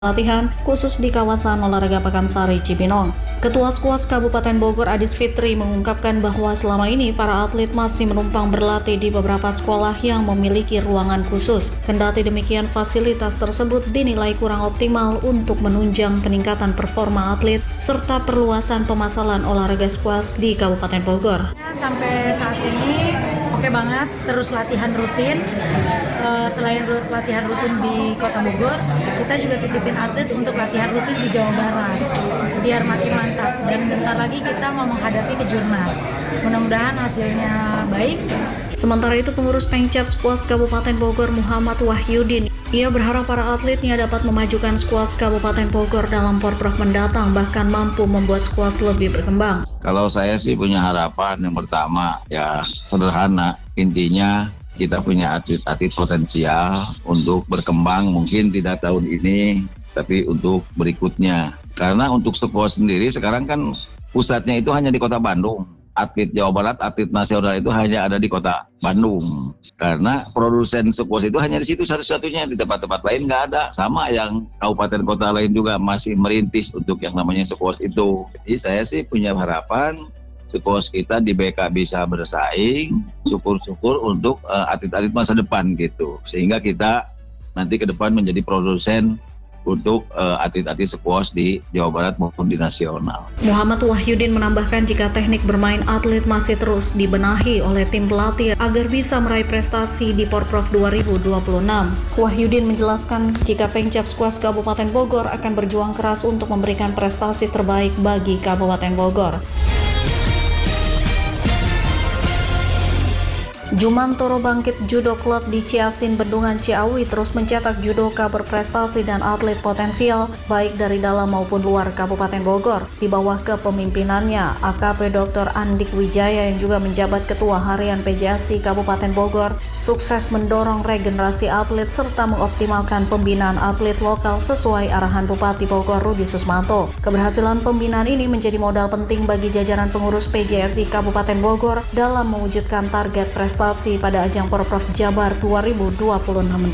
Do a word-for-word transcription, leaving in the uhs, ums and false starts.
latihan khusus di kawasan olahraga Pakansari, Cibinong. Ketua Skuas Kabupaten Bogor Adis Fitri mengungkapkan bahwa selama ini para atlet masih menumpang berlatih di beberapa sekolah yang memiliki ruangan khusus. Kendati demikian, fasilitas tersebut dinilai kurang optimal untuk menunjang peningkatan performa atlet serta perluasan pemasaran olahraga skuas di Kabupaten Bogor. Sampai saat ini oke banget, terus latihan rutin. Uh, selain latihan rutin di Kota Bogor, kita juga titipin atlet untuk latihan rutin di Jawa Barat biar makin mantap, dan bentar lagi kita mau menghadapi kejurnas. Mudah-mudahan hasilnya baik. Sementara itu, pengurus Pengcap Skuas Kabupaten Bogor Muhammad Wahyudin, ia berharap para atletnya dapat memajukan skuas Kabupaten Bogor dalam Porprov mendatang, bahkan mampu membuat skuas lebih berkembang. Kalau saya sih punya harapan yang pertama ya sederhana, intinya kita punya atlet-atlet potensial untuk berkembang, mungkin tidak tahun ini, tapi untuk berikutnya. Karena untuk skuas sendiri sekarang kan pusatnya itu hanya di Kota Bandung. Atlet Jawa Barat, atlet nasional itu hanya ada di Kota Bandung. Karena produsen skuas itu hanya di situ satu-satunya, di tempat-tempat lain nggak ada. Sama yang kabupaten kota lain juga masih merintis untuk yang namanya skuas itu. Jadi saya sih punya harapan skuas kita di B K bisa bersaing, syukur-syukur untuk uh, atlet-atlet masa depan gitu. Sehingga kita nanti ke depan menjadi produsen untuk uh, atlet-atlet skuas di Jawa Barat maupun di nasional. Muhammad Wahyudin menambahkan jika teknik bermain atlet masih terus dibenahi oleh tim pelatih agar bisa meraih prestasi di Porprov dua ribu dua puluh enam. Wahyudin menjelaskan jika Pengcap Skuas Kabupaten Bogor akan berjuang keras untuk memberikan prestasi terbaik bagi Kabupaten Bogor. Jumantoro Bangkit Judo Club di Ciasin, Bendungan Ciawi terus mencetak judoka berprestasi dan atlet potensial baik dari dalam maupun luar Kabupaten Bogor. Di bawah kepemimpinannya A K P Doktor Andik Wijaya yang juga menjabat Ketua Harian P J S I Kabupaten Bogor, sukses mendorong regenerasi atlet serta mengoptimalkan pembinaan atlet lokal sesuai arahan Bupati Bogor Rudi Susmanto. Keberhasilan pembinaan ini menjadi modal penting bagi jajaran pengurus P J S I Kabupaten Bogor dalam mewujudkan target prestasi pada ajang Porprov Jabar dua ribu dua puluh enam.